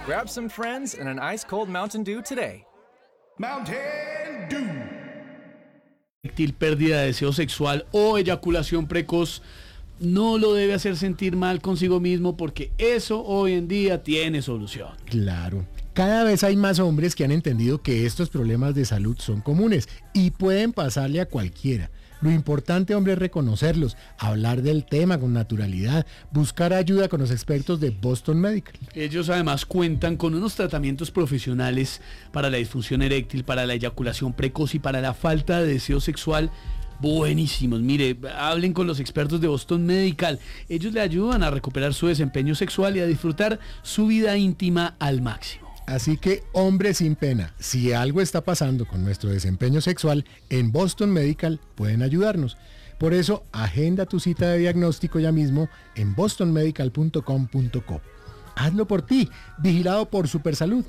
Grab some friends and an ice-cold Mountain Dew today. Mountain Dew. Pérdida de deseo sexual o eyaculación precoz no lo debe hacer sentir mal consigo mismo, porque eso hoy en día tiene solución. Claro. Cada vez hay más hombres que han entendido que estos problemas de salud son comunes y pueden pasarle a cualquiera. Lo importante, hombre, es reconocerlos, hablar del tema con naturalidad, buscar ayuda con los expertos de Boston Medical. Ellos además cuentan con unos tratamientos profesionales para la disfunción eréctil, para la eyaculación precoz y para la falta de deseo sexual buenísimos. Mire, hablen con los expertos de Boston Medical. Ellos le ayudan a recuperar su desempeño sexual y a disfrutar su vida íntima al máximo. Así que, hombre sin pena, si algo está pasando con nuestro desempeño sexual, en Boston Medical pueden ayudarnos. Por eso, agenda tu cita de diagnóstico ya mismo en bostonmedical.com.co. Hazlo por ti, vigilado por Supersalud.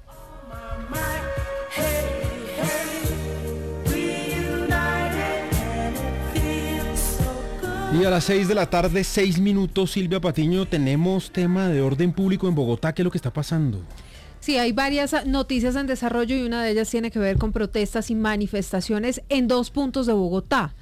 Y a las 6 de la tarde, 6 minutos, Silvia Patiño, tenemos tema de orden público en Bogotá. ¿Qué es lo que está pasando? Sí, hay varias noticias en desarrollo y una de ellas tiene que ver con protestas y manifestaciones en 2 puntos de Bogotá.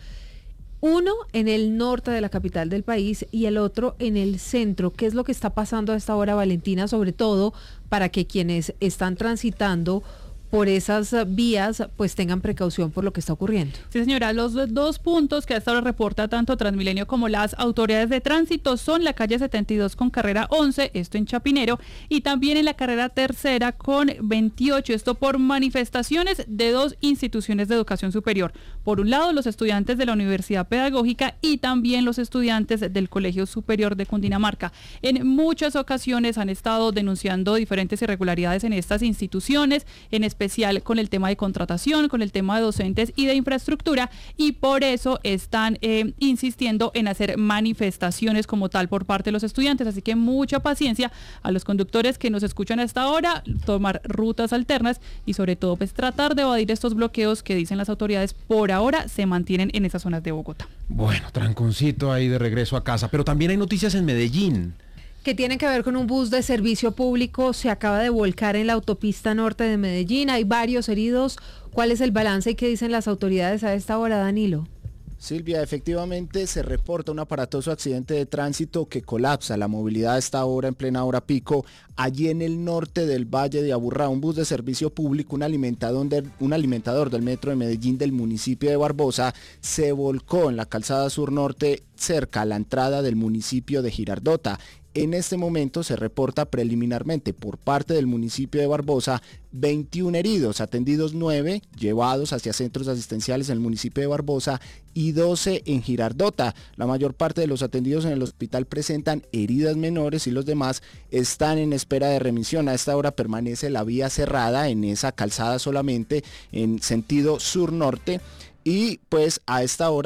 Uno en el norte de la capital del país y el otro en el centro. ¿Qué es lo que está pasando a esta hora, Valentina? Sobre todo para que quienes están transitando por esas vías pues tengan precaución por lo que está ocurriendo. Sí, señora, los 2 puntos que hasta ahora reporta tanto Transmilenio como las autoridades de tránsito son la calle 72 con carrera 11, esto en Chapinero, y también en la carrera tercera con 28, esto por manifestaciones de 2 instituciones de educación superior. Por un lado, los estudiantes de la Universidad Pedagógica y también los estudiantes del Colegio Superior de Cundinamarca. En muchas ocasiones han estado denunciando diferentes irregularidades en estas instituciones, en especial con el tema de contratación, con el tema de docentes y de infraestructura, y por eso están insistiendo en hacer manifestaciones como tal por parte de los estudiantes. Así que mucha paciencia a los conductores que nos escuchan a esta hora, tomar rutas alternas y sobre todo pues tratar de evadir estos bloqueos que dicen las autoridades por ahora se mantienen en esas zonas de Bogotá. Bueno, tranconcito ahí de regreso a casa, pero también hay noticias en Medellín. Que tienen que ver con un bus de servicio público, se acaba de volcar en la autopista norte de Medellín, hay varios heridos. ¿Cuál es el balance y qué dicen las autoridades a esta hora, Danilo? Silvia, efectivamente se reporta un aparatoso accidente de tránsito que colapsa la movilidad a esta hora, en plena hora pico, allí en el norte del Valle de Aburrá. Un bus de servicio público, un alimentador del metro de Medellín del municipio de Barbosa, se volcó en la calzada sur norte cerca a la entrada del municipio de Girardota. En este momento se reporta preliminarmente por parte del municipio de Barbosa 21 heridos, atendidos 9, llevados hacia centros asistenciales en el municipio de Barbosa y 12 en Girardota. La mayor parte de los atendidos en el hospital presentan heridas menores y los demás están en espera de remisión. A esta hora permanece la vía cerrada en esa calzada solamente en sentido sur-norte y pues a esta hora